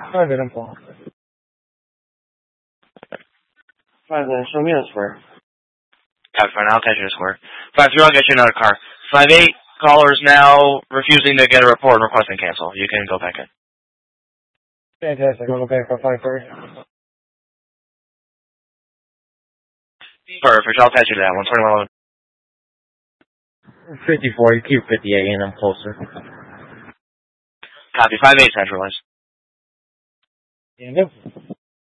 5 minutes long. 5 minutes, show me the square. Copy, fine, I'll attach you to square. 5-3, I'll get you another car. 5-8, caller is now refusing to get a report and requesting cancel. You can go back in. Fantastic, I'll go back on 5-3. Perfect, I'll attach you to that one. 2111. 54, you keep 58 and I'm closer. Copy, 5-8 centralized. Yeah, no.